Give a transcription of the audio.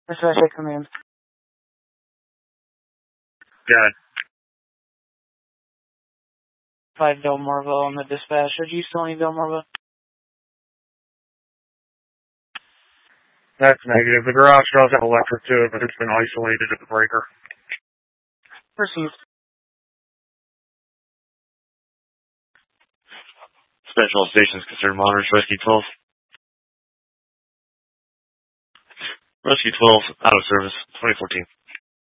Dispatch, I command. Good. 5 Delmarva on the dispatch. Are you still in Delmarva? That's negative. The garage does have electric to it, but it's been isolated at the breaker. Received. Special stations concerned monitors, Rescue 12. Rescue 12, out of service, 2014.